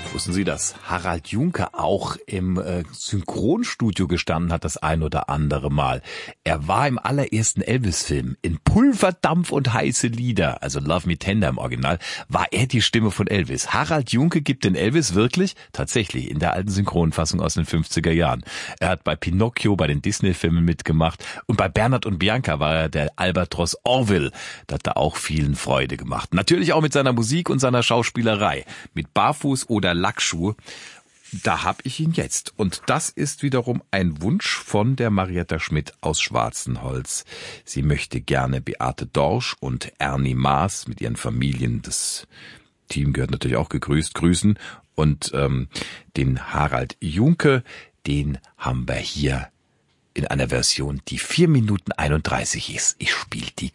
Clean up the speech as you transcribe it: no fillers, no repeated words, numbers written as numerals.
Wussten Sie, dass Harald Junke auch im Synchronstudio gestanden hat, das ein oder andere Mal? Er war im allerersten Elvis-Film in Pulverdampf und heiße Lieder, also Love Me Tender im Original, war er die Stimme von Elvis. Harald Junke gibt den Elvis wirklich, tatsächlich, in der alten Synchronfassung aus den 50er Jahren. Er hat bei Pinocchio, bei den Disney-Filmen mitgemacht und bei Bernhard und Bianca war er der Albatros Orville. Da hat er auch vielen Freude gemacht. Natürlich auch mit seiner Musik und seiner Schauspielerei. Mit Barfuß oder Lackschuh. Da hab ich ihn jetzt. Und das ist wiederum ein Wunsch von der Marietta Schmidt aus Schwarzenholz. Sie möchte gerne Beate Dorsch und Ernie Maas mit ihren Familien, das Team gehört natürlich auch gegrüßt, grüßen. Und den Harald Junke, den haben wir hier in einer Version, die 4 Minuten 31 ist. Ich spiele die